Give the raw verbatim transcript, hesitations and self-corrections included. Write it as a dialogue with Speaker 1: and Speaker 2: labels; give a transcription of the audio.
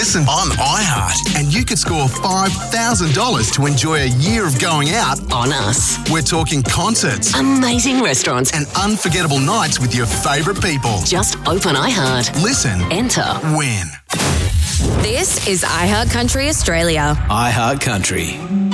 Speaker 1: Listen on iHeart and you could score five thousand dollars to enjoy a year of going out
Speaker 2: On us.
Speaker 1: We're talking concerts
Speaker 2: Amazing restaurants.
Speaker 1: and unforgettable nights with your favourite people.
Speaker 2: Just open iHeart.
Speaker 1: Listen,
Speaker 2: Enter.
Speaker 1: win.
Speaker 3: This is iHeart Country Australia.
Speaker 4: iHeart Country.